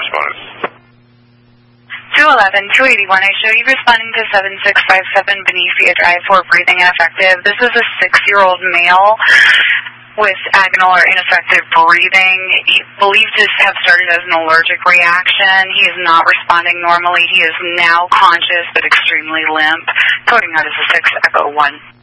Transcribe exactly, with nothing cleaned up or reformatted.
responded. two eleven, two eighty-one, I show you responding to seven six five seven Benicia Drive for breathing ineffective. This is a six-year-old male with agonal or ineffective breathing. He believed to have started as an allergic reaction. He is not responding normally. He is now conscious but extremely limp. Coding out as a six Echo one.